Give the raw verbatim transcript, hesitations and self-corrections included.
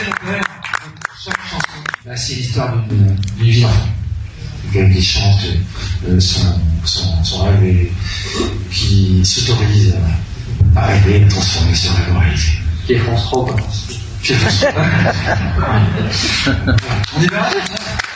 chaque chanson, bah, c'est l'histoire d'une vie d'enfant. Quelqu'un qui chante euh, son, son, son rêve et qui s'autorise à, à rêver, à transformer ce rêve en réalité. Qui est France trois, quoi. Qui est France trois. On y va.